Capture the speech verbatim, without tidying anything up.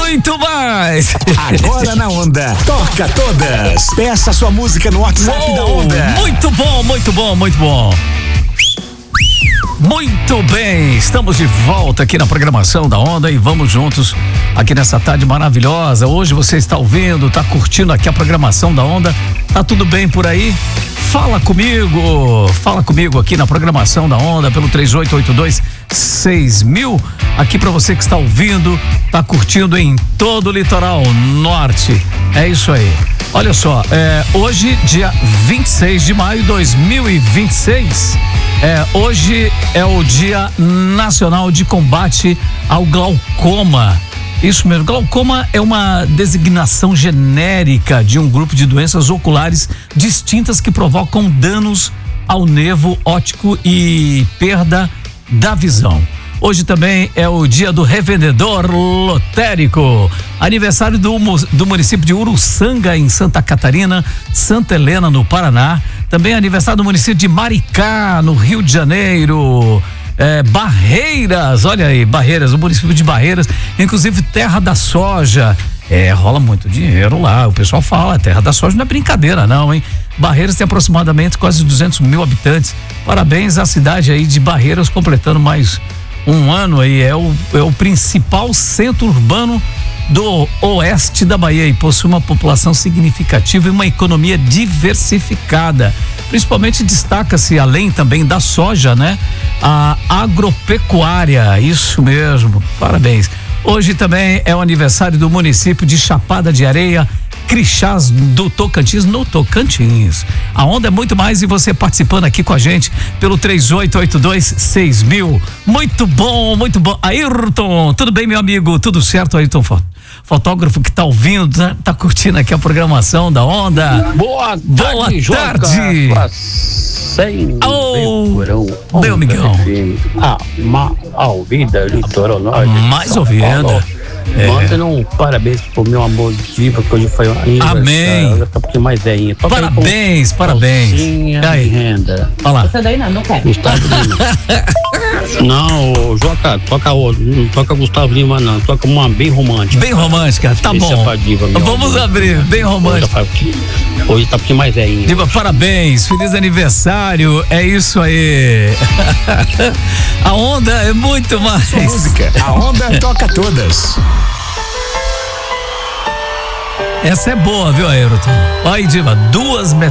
muito mais. Agora na Onda, toca todas. Peça sua música no WhatsApp Uou, da Onda. Muito bom, muito bom, muito bom. Muito bem, estamos de volta aqui na programação da Onda e vamos juntos aqui nessa tarde maravilhosa. Hoje você está ouvindo, está curtindo aqui a programação da Onda. Tá tudo bem por aí? Fala comigo, fala comigo aqui na programação da Onda pelo três oito oito dois seis mil. Aqui para você que está ouvindo, tá curtindo em todo o litoral norte. É isso aí. Olha só, é, hoje, dia vinte e seis de maio de dois mil e vinte e seis, é, hoje é o Dia Nacional de Combate ao Glaucoma. Isso mesmo, glaucoma é uma designação genérica de um grupo de doenças oculares distintas que provocam danos ao nervo óptico e perda da visão. Hoje também é o dia do revendedor lotérico, aniversário do, do município de Uruçanga, em Santa Catarina, Santa Helena, no Paraná. Também é aniversário do município de Maricá, no Rio de Janeiro. É, Barreiras, olha aí, Barreiras, o município de Barreiras, inclusive terra da soja. É, rola muito dinheiro lá, o pessoal fala, terra da soja não é brincadeira não, hein? Barreiras tem aproximadamente quase duzentos mil habitantes. Parabéns à cidade aí de Barreiras, completando mais um ano aí, é o, é o principal centro urbano do oeste da Bahia e possui uma população significativa e uma economia diversificada. Principalmente destaca-se, além também da soja, né? A agropecuária, isso mesmo, parabéns. Hoje também é o aniversário do município de Chapada de Areia, Crixás do Tocantins, no Tocantins. A Onda é muito mais e você participando aqui com a gente pelo três oito oito dois seis mil. Muito bom, muito bom. Ayrton, tudo bem, meu amigo? Tudo certo, Ayrton? Fotógrafo que tá ouvindo, tá, tá curtindo aqui a programação da Onda. Boa Boa tarde, tarde. Sem Oh, verão, meu amigão. A a ouvida litoral norte. Mais ouvida. É. Manda um parabéns pro meu amor diva, que hoje foi um aniversário. Amém. Tá um pouquinho mais velhinha. Toca Parabéns, parabéns. E aí? renda. Olha lá. Essa daí não, não quero. Gustavo Lima. Não, Joca, toca outro. Não toca Gustavo Lima, não. Toca uma bem romântica. Bem romântica, tá Esse bom. é pra diva, meu Vamos amor. abrir, bem romântica. Hoje tá um pouquinho mais velhinha. Diva, parabéns, feliz aniversário, é isso aí. A Onda é muito mais. Música, a Onda toca todas. Essa é boa, viu, Ayrton? Olha aí, Diva, duas